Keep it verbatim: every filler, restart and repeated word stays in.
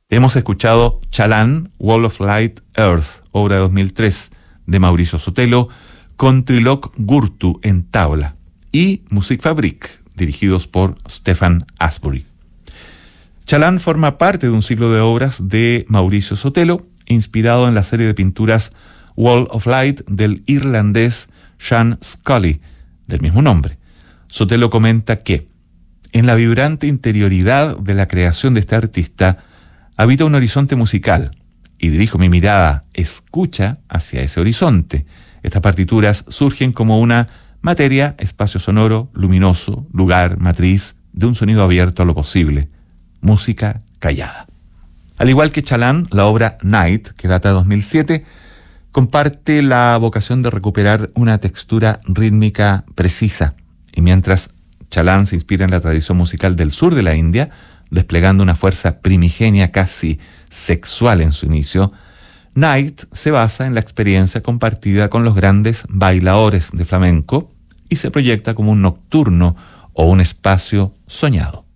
Hemos escuchado Chalán, Wall of Light, Earth, obra de dos mil tres, de Mauricio Sotelo, con Trilok Gurtu en tabla, y Musikfabrik, dirigidos por Stefan Asbury. Chalán forma parte de un ciclo de obras de Mauricio Sotelo, inspirado en la serie de pinturas Wall of Light del irlandés Sean Scully, del mismo nombre. Sotelo comenta que, en la vibrante interioridad de la creación de este artista, habita un horizonte musical, y dirijo mi mirada, escucha, hacia ese horizonte. Estas partituras surgen como una materia, espacio sonoro, luminoso, lugar, matriz, de un sonido abierto a lo posible. Música callada. Al igual que Chalán, la obra Night, que data de dos mil siete, comparte la vocación de recuperar una textura rítmica precisa. Y mientras Chalán se inspira en la tradición musical del sur de la India, desplegando una fuerza primigenia casi sexual en su inicio, Night se basa en la experiencia compartida con los grandes bailadores de flamenco y se proyecta como un nocturno o un espacio soñado.